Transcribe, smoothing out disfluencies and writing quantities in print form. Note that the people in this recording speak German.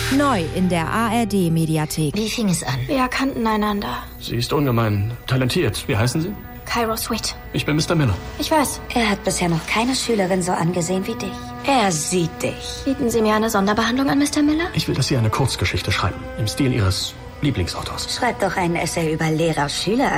Neu in der ARD-Mediathek. Wie fing es an? Wir kannten einander. Sie ist ungemein talentiert. Wie heißen Sie? Cairo Sweet. Ich bin Mr. Miller. Ich weiß. Er hat bisher noch keine Schülerin so angesehen wie dich. Er sieht dich. Bieten Sie mir eine Sonderbehandlung an, Mr. Miller? Ich will, dass Sie eine Kurzgeschichte schreiben. Im Stil Ihres Lieblingsautors. Schreib doch einen Essay über Lehrer-Schüler.